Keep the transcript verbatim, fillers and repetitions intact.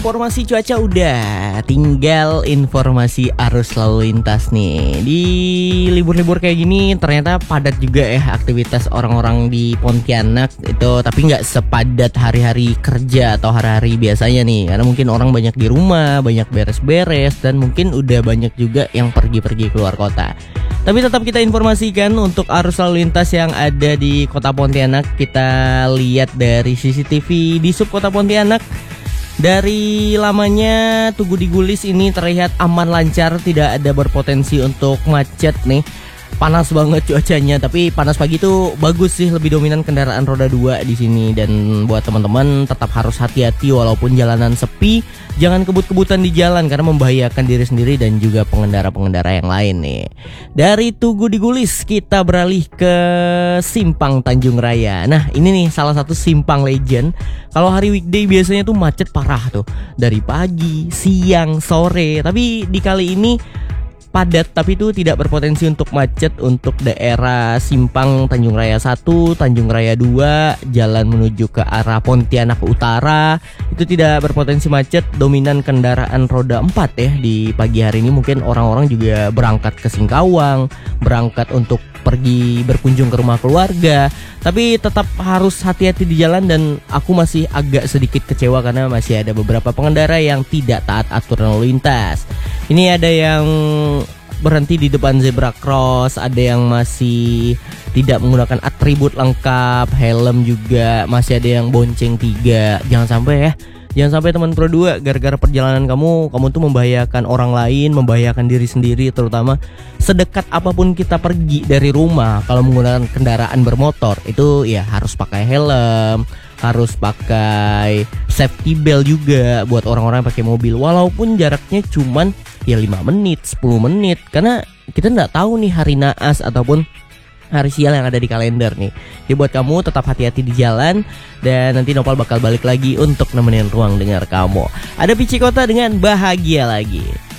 Informasi cuaca udah, tinggal informasi arus lalu lintas nih. Di libur-libur kayak gini ternyata padat juga ya aktivitas orang-orang di Pontianak itu, tapi nggak sepadat hari-hari kerja atau hari-hari biasanya nih. Karena mungkin orang banyak di rumah, banyak beres-beres, dan mungkin udah banyak juga yang pergi-pergi keluar kota. Tapi tetap kita informasikan untuk arus lalu lintas yang ada di kota Pontianak. Kita lihat dari C C T V di sub kota Pontianak. Dari lamanya Tugu di Gulis ini terlihat aman, lancar, tidak ada berpotensi untuk macet nih. Panas banget cuacanya, tapi panas pagi itu bagus sih, lebih dominan kendaraan roda dua di sini. Dan buat teman-teman tetap harus hati-hati walaupun jalanan sepi, jangan kebut-kebutan di jalan karena membahayakan diri sendiri dan juga pengendara-pengendara yang lain nih. Dari Tugu di Gulis kita beralih ke Simpang Tanjung Raya. Nah, ini nih salah satu simpang legend. Kalau hari weekday biasanya tuh macet parah tuh, dari pagi, siang, sore. Tapi di kali ini padat, tapi itu tidak berpotensi untuk macet. Untuk daerah Simpang Tanjung Raya satu, Tanjung Raya dua, jalan menuju ke arah Pontianak Utara itu tidak berpotensi macet, dominan kendaraan roda empat ya. Di pagi hari ini mungkin orang-orang juga berangkat ke Singkawang, berangkat untuk pergi berkunjung ke rumah keluarga. Tapi tetap harus hati-hati di jalan, dan aku masih agak sedikit kecewa karena masih ada beberapa pengendara yang tidak taat aturan lalu lintas. Ini ada yang berhenti di depan zebra cross, ada yang masih tidak menggunakan atribut lengkap, helm juga masih ada yang bonceng tiga. Jangan sampai ya, jangan sampai teman Pro dua gara-gara perjalanan kamu, kamu tuh membahayakan orang lain, membahayakan diri sendiri. Terutama sedekat apapun kita pergi dari rumah, kalau menggunakan kendaraan bermotor itu ya harus pakai helm, harus pakai safety belt juga buat orang-orang yang pakai mobil, walaupun jaraknya cuman ya lima menit, sepuluh menit, karena kita nggak tahu nih hari naas ataupun hari sial yang ada di kalender nih. Jadi buat kamu tetap hati-hati di jalan, dan nanti Nopal bakal balik lagi untuk nemenin ruang dengar kamu. Ada Pici Kota dengan Bahagia Lagi.